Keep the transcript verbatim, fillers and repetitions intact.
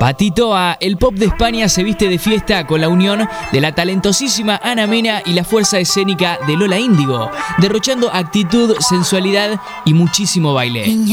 Atitoa, el pop de España se viste de fiesta con la unión de la talentosísima Ana Mena y la fuerza escénica de Lola Índigo, derrochando actitud, sensualidad y muchísimo baile.